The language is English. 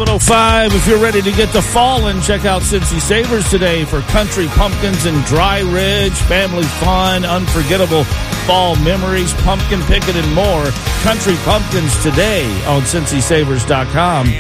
7:05. If you're ready to get to falling, check out Cincy Savers today for country pumpkins and Dry Ridge, family fun, unforgettable fall memories, pumpkin picking, and more. Country pumpkins today on CincySavers.com.